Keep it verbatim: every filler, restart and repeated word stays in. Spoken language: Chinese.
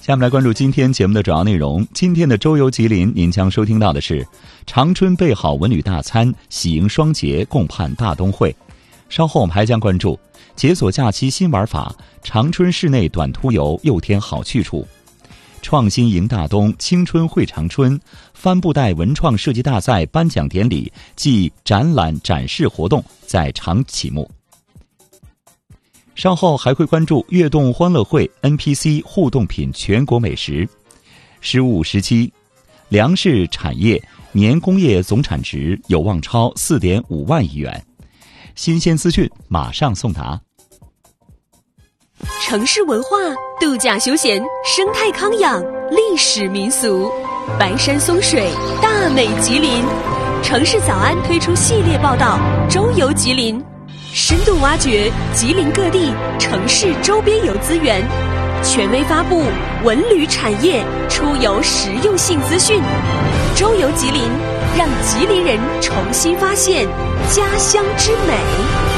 下面来关注今天节目的主要内容。今天的周游吉林，您将收听到的是长春备好文旅大餐，喜迎双节，共盼大冬会。稍后我们还将关注解锁假期新玩法，长春市内短途游又添好去处。创新迎大冬，青春会长春，帆布袋文创设计大赛颁奖典礼暨展览展示活动在长启幕。稍后还会关注悦动欢乐会 N P C 互动品全国美食。十五时期，粮食产业年工业总产值有望超 四点五万亿元。新鲜资讯马上送达。 城市文化、度假休闲、生态康养、历史民俗，白山松水，大美吉林。城市早安推出系列报道《周游吉林》，深度挖掘吉林各地城市周边游资源，权威发布文旅产业出游实用性资讯。周游吉林，让吉林人重新发现家乡之美。